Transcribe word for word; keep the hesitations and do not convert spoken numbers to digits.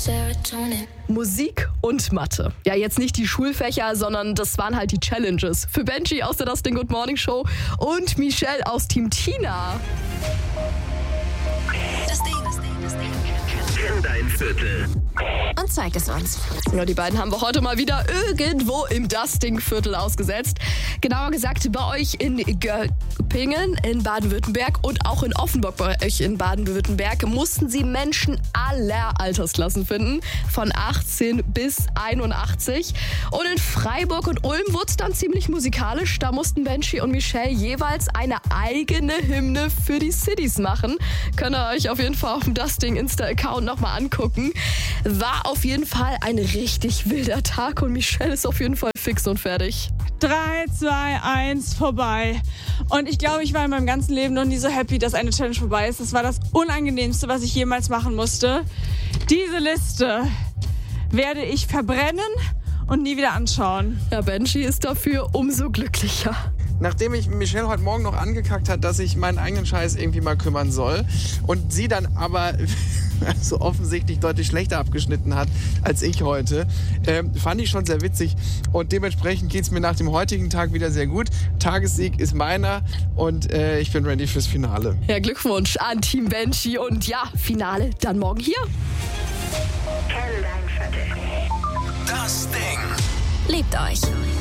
Musik und Mathe. Ja, jetzt nicht die Schulfächer, sondern das waren halt die Challenges. Für Benji aus der Das Ding Good Morning Show und Michelle aus Team Tina. Das Ding, das Ding, das Ding. Kenn dein Viertel. Und zeig es uns. Ja, die beiden haben wir heute mal wieder irgendwo im Das Ding-Viertel ausgesetzt. Genauer gesagt bei euch in Göppingen in Baden-Württemberg und auch in Offenburg bei euch in Baden-Württemberg mussten sie Menschen aller Altersklassen finden, von achtzehn bis einundachtzig. Und in Freiburg und Ulm wurde es dann ziemlich musikalisch. Da mussten Benji und Michelle jeweils eine eigene Hymne für die Cities machen. Könnt ihr euch auf jeden Fall auf dem Das Ding Insta-Account nochmal angucken. War auf jeden Fall ein richtig wilder Tag und Michelle ist auf jeden Fall fix und fertig. drei, zwei, eins, vorbei. Und ich glaube, ich war in meinem ganzen Leben noch nie so happy, dass eine Challenge vorbei ist. Das war das Unangenehmste, was ich jemals machen musste. Diese Liste werde ich verbrennen und nie wieder anschauen. Ja, Benji ist dafür umso glücklicher. Nachdem ich Michelle heute Morgen noch angekackt hat, dass ich meinen eigenen Scheiß irgendwie mal kümmern soll und sie dann aber so offensichtlich deutlich schlechter abgeschnitten hat als ich heute, äh, fand ich schon sehr witzig und dementsprechend geht es mir nach dem heutigen Tag wieder sehr gut. Tagessieg ist meiner und äh, ich bin ready fürs Finale. Ja, Glückwunsch an Team Benji und ja, Finale dann morgen hier. Kenn dein Viertel. Das Ding. Liebt euch.